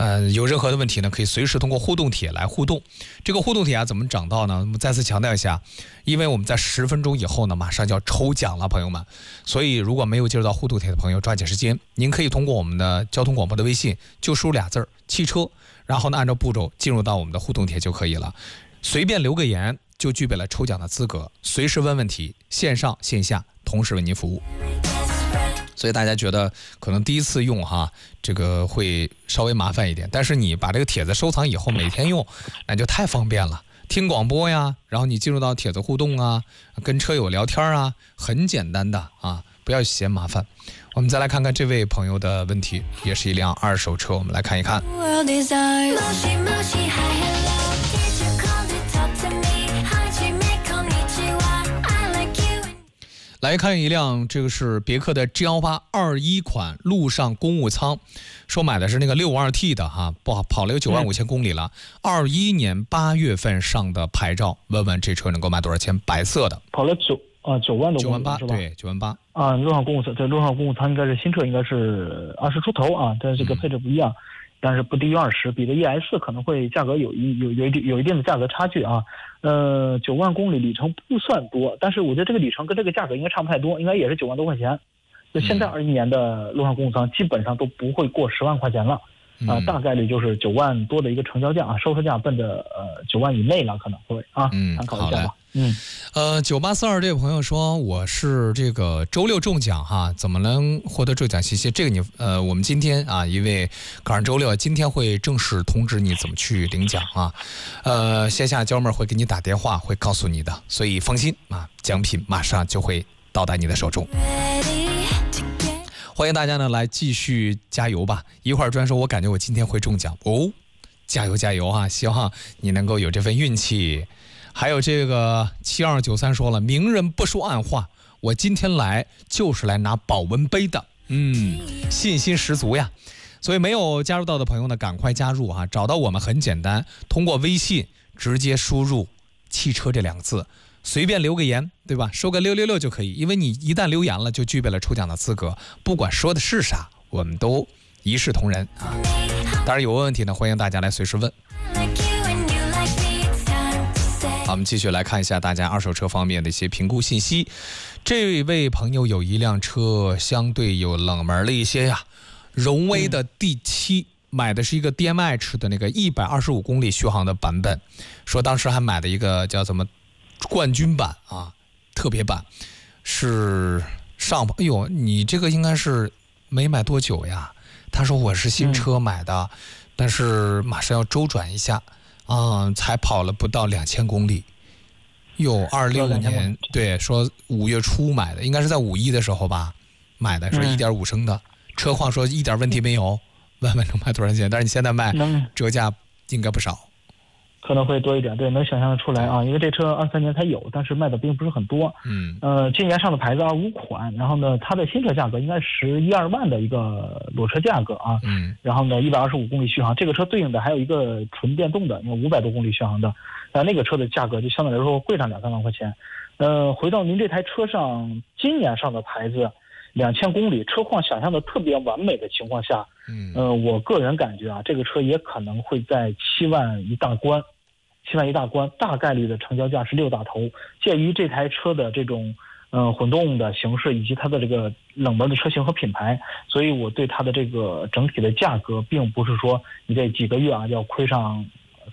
有任何的问题呢，可以随时通过互动帖来互动。这个互动帖啊，怎么找到呢？我们再次强调一下，因为我们在10分钟以后呢，马上就要抽奖了，朋友们。所以如果没有接触到互动帖的朋友，抓紧时间，您可以通过我们的交通广播的微信，就输入俩字儿“汽车”，然后呢，按照步骤进入到我们的互动帖就可以了。随便留个言，就具备了抽奖的资格，随时问问题，线上线下同时为您服务。所以大家觉得可能第一次用哈，这个会稍微麻烦一点，但是你把这个帖子收藏以后，每天用，那就太方便了。听广播呀，然后你进入到帖子互动啊，跟车友聊天啊，很简单的啊，不要嫌麻烦。我们再来看看这位朋友的问题，也是一辆二手车，我们来看一看。来看一辆，这个是别克的 G1821款陆上公务舱，说买的是那个62T 的哈，跑了有95000公里了，21年8月份上的牌照，问问这车能够卖多少钱？白色的， 跑了9万多公里，9万8 是吧？对，9万8 啊，陆上公务舱，这陆上公务舱应该是新车，应该是20出头啊，但是这个配置不一样。但是不低于20，比这 ES 可能会价格有一定的价格差距啊。9万公里里程不算多，但是我觉得这个里程跟这个价格应该差不太多，应该也是9万多块钱。就现在21年的陆上公务舱基本上都不会过10万块钱了，大概率就是9万多的一个成交价啊，收车价奔着9万以内了，可能会啊，参考一下吧。 9842这位朋友说，我是这个周六中奖哈，怎么能获得中奖信息？这个我们今天啊，因为赶上周六，今天会正式通知你怎么去领奖啊。线下焦妹会给你打电话，会告诉你的，所以放心啊，奖品马上就会到达你的手中。欢迎大家呢来继续加油吧！一会儿专说，我感觉我今天会中奖哦，加油加油啊！希望你能够有这份运气。还有这个7293说了，明人不说暗话，我今天来就是来拿保温杯的，信心十足呀。所以没有加入到的朋友呢，赶快加入啊！找到我们很简单，通过微信直接输入汽车这2个字，随便留个言，对吧？收个666就可以，因为你一旦留言了，就具备了抽奖的资格，不管说的是啥，我们都一视同仁啊。当然有问题呢，欢迎大家来随时问。好，我们继续来看一下大家二手车方面的一些评估信息。这位朋友有一辆车相对有冷门了一些呀，荣威的 D7，买的是一个 DMH 的那个125公里续航的版本，说当时还买的一个叫什么冠军版啊，特别版，是上，哎呦，你这个应该是没买多久呀？他说我是新车买的，但是马上要周转一下。才跑了不到2000公里，26年，对，说5月初买的，应该是在5·1的时候吧买的，说1.5升的，车况说一点问题没有，问问能卖多少钱？但是你现在卖折价应该不少， 可能会多一点，对，能想象得出来啊，因为这车23年才有，但是卖的并不是很多。今年上的牌子25款，然后呢，它的新车价格应该是11-12万的一个裸车价格啊。然后呢，125公里续航，这个车对应的还有一个纯电动的，有500多公里续航的，那个车的价格就相对来说贵上2-3万块钱。回到您这台车上，今年上的牌子，2000公里，车况想象的特别完美的情况下，我个人感觉啊，这个车也可能会在7万一大关。7万一大关，大概率的成交价是6大头。介于这台车的这种混动的形式以及它的这个冷门的车型和品牌，所以我对它的这个整体的价格，并不是说你这几个月啊要亏上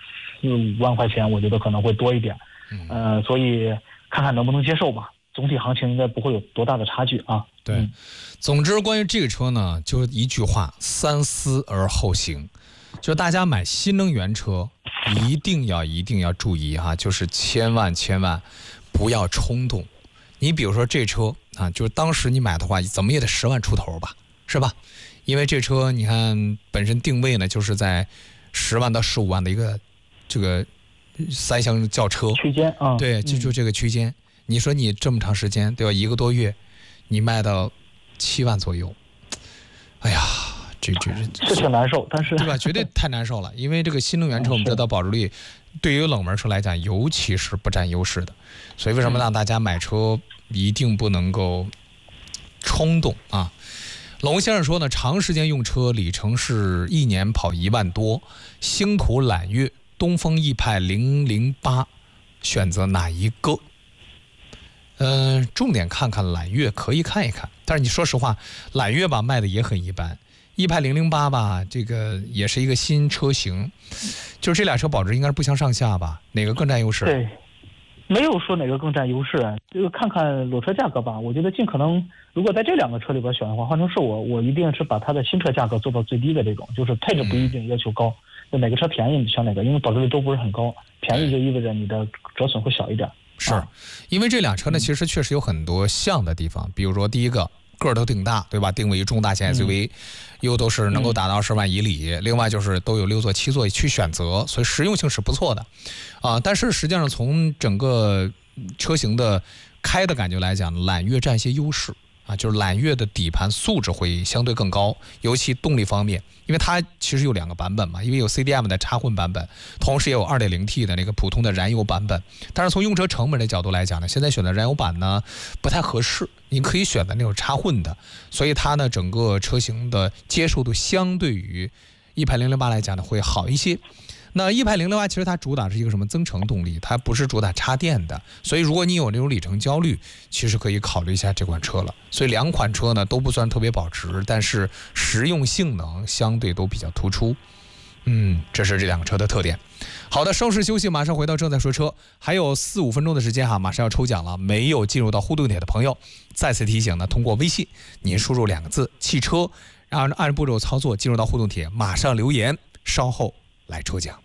4-5万块钱，我觉得可能会多一点。所以看看能不能接受吧。总体行情应该不会有多大的差距啊。 对，总之关于这个车呢，就一句话：三思而后行。就大家买新能源车一定要注意哈，就是千万不要冲动。你比如说这车啊，就是当时你买的话，怎么也得10万出头吧，是吧？因为这车你看本身定位呢，就是在10万到15万的一个这个3厢轿车区间啊， 对，就这个区间。你说你这么长时间，对吧？1个多月，你卖到7万左右，哎呀。这是挺难受，但是对吧？绝对太难受了，因为这个新能源车我们知道保值率对于冷门车来讲，尤其是不占优势的，所以为什么让大家买车一定不能够冲动啊？ 龙先生说呢，长时间用车，里程是1年跑1万多，星途揽月、东风奕派008，选择哪一个？重点看看揽月，可以看一看。但是你说实话，揽月吧卖的也很一般，奕派008吧，这个也是一个新车型，就是这俩车保值应该是不相上下吧？哪个更占优势？ 对，没有说哪个更占优势，这个看看裸车价格吧。我觉得尽可能，如果在这两个车里边选的话，换成是我一定是把它的新车价格做到最低的这种，就是配置不一定要求高，就哪个车便宜你选哪个，因为保值率都不是很高，便宜就意味着你的折损会小一点。 是，因为这辆车呢，其实确实有很多像的地方，比如说第一个个儿都挺大，对吧？定位于中大型 SUV，又都是能够达到20万以里。另外就是都有6座、7座去选择，所以实用性是不错的，但是实际上从整个车型的开的感觉来讲，揽月占一些优势。就是揽月的底盘素质会相对更高，尤其动力方面，因为它其实有2个版本嘛，因为有 CDM 的插混版本，同时也有 2.0T 的那个普通的燃油版本。但是从用车成本的角度来讲呢，现在选的燃油版呢不太合适，你可以选的那种插混的，所以它呢整个车型的接受度相对于奕派008来讲呢会好一些。那奕派008其实它主打是一个什么增程动力，它不是主打插电的，所以如果你有那种里程焦虑，其实可以考虑一下这款车了。所以2款车呢都不算特别保值，但是实用性能相对都比较突出。这是这2个车的特点。好的，稍事休息，马上回到正在说车，还有4-5分钟的时间哈，马上要抽奖了。没有进入到互动帖的朋友，再次提醒呢，通过微信您输入2个字汽车，然后按步骤操作进入到互动帖，马上留言，稍后来抽奖。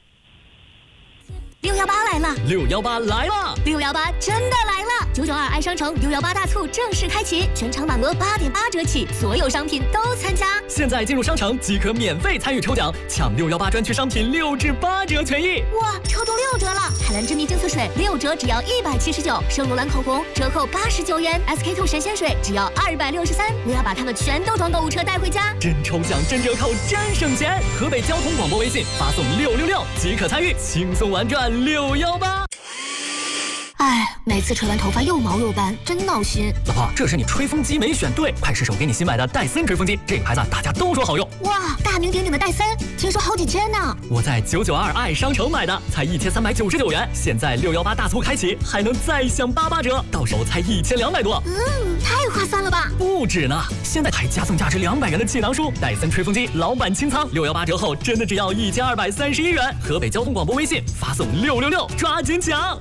618来了 ，618来了 ，618真的来了！992爱商城618大促正式开启，全场满额8.8折起，所有商品都参加。 现在进入商城即可免费参与抽奖，抢618专区商品6至8折权益。 哇，抽中6折了！海蓝之谜净色水6折只要179，圣罗兰口红折扣89元，SK2神仙水只要263。我要把它们全都装购物车带回家。 真抽奖，真折扣，真省钱！河北交通广播微信发送666即可参与，轻松玩转618。 哎，每次吹完头发又毛又斑，真闹心。 老婆，这是你吹风机没选对，快试试我给你新买的戴森吹风机，这个牌子大家都说好用。 哇，大名鼎鼎的戴森，听说好几千呢。 我在992爱商城买的，才1399元，现在618大促开启，还能再享88折，到手才1200多。 太划算了吧！ 不止呢，现在还加赠价值200元的气囊书，戴森吹风机老版清仓，618折后真的只要1231元。河北交通广播微信发送666，抓紧抢！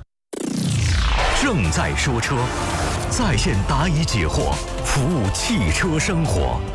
正在说车，在线答疑解惑，服务汽车生活。